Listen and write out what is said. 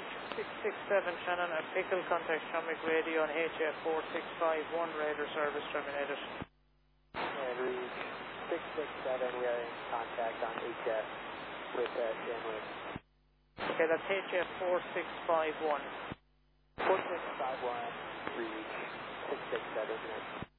667 Shannon at Pickle, contact Shamrock Radio on HF 4651, radar service terminated. And reach 667, we are in contact on HF with Shamrock. Okay, that's HF 4651. 4651, reach 667.